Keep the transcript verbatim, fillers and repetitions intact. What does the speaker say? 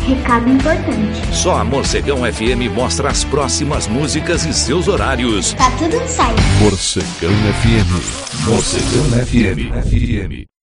Recado importante. Só a Morcegão F M mostra as próximas músicas e seus horários. Tá tudo no site. Morcegão F M. Morcegão F M. F M.